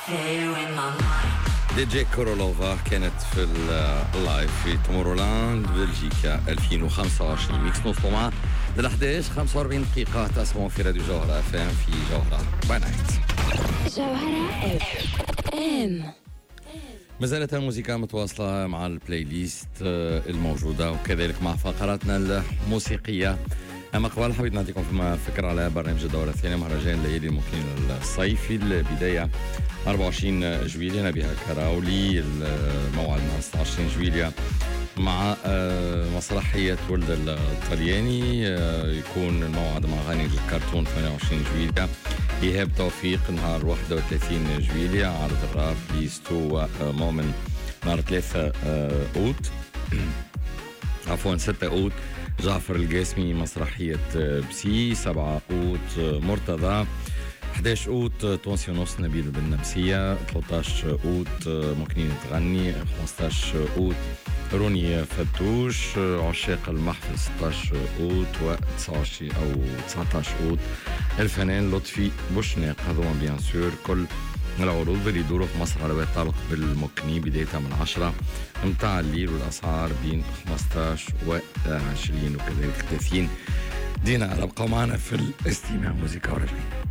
دي جي كورولوفا كانت في اللايف في تومورولاند بلجيكا 2025. ميكس نوصلوا معاه لل11 45 دقيقة. تسمعوا في راديو جوهرة اف ام في جوهرة باي نايت. جوهرة اف ام. ما زالت الموسيقى متواصلة مع البلاي ليست الموجودة وكذلك مع فقراتنا الموسيقية. أما قبل حبيت نعطيكم فيما فكرة على برنامج الدورة الثانية مهرجان ليالي الممكن الصيفي. البداية 24 جويلية نبيها كراولي، الموعد 26 جويلية مع مسرحية ولد الطلياني، يكون الموعد مع غني الكرتون 28 جويلية، إيهاب توفيق نهار 31 جويلية، عرض الراب ليستو ومؤمن نهار 3 أوت عفوا 6 أوت، جعفر القاسمي مسرحية بسي 7 أوت، مرتضى 11 أوت تونسيونوس نبيل بن نمسية، 13 أوت مكنين تغني، 15 أوت روني فتوش، عشاق المحفل 16 أوت و 29 أو 19 أوت الفنان لطفي بوشناق. هذوما بيان سور كل العروض اللي يدوروا في مصر على باب طارق بالمكني بداية من 10 متاع الليل، والأسعار بين 15 و 20 وكذلك 30 دينار. ابقوا معنا في الاستماع موسيقى ورجعين.